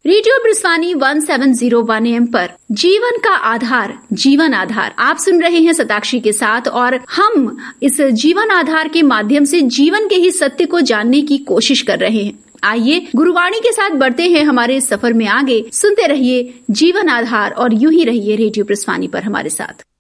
Radio ब्रिस्वानी 1701 AM पर जीवन का आधार, जीवन आधार आप सुन रहे हैं शताक्षी के साथ, और हम इस जीवन आधार के माध्यम से जीवन के ही सत्य को जानने की कोशिश कर रहे हैं। आइए गुरुवाणी के साथ बढ़ते हैं हमारे सफर में आगे। सुनते रहिए जीवन आधार और यूं ही रहिए रेडियो ब्रिस्वानी पर हमारे साथ।